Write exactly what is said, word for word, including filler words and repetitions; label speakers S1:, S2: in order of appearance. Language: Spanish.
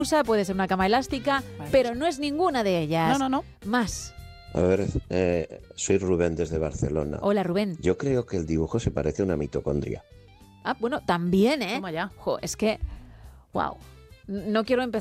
S1: puede ser una cama elástica,
S2: Vale.
S1: pero no es ninguna de ellas.
S2: No, no, no.
S1: Más.
S3: A ver, eh, soy Rubén desde Barcelona.
S1: Hola, Rubén.
S3: Yo creo que el dibujo se parece a una mitocondria.
S1: Ah, bueno, también, ¿eh?
S2: Toma ya.
S1: Jo, es que, wow. No quiero empezar